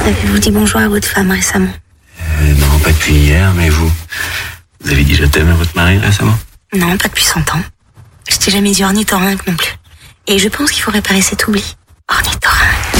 Avez-vous dit bonjour à votre femme récemment? Non, pas depuis hier, mais vous avez dit je t'aime à votre mari récemment? Non, pas depuis 100 ans. Je t'ai jamais dit ornithorynque non plus. Et je pense qu'il faut réparer cet oubli. Ornithorynque.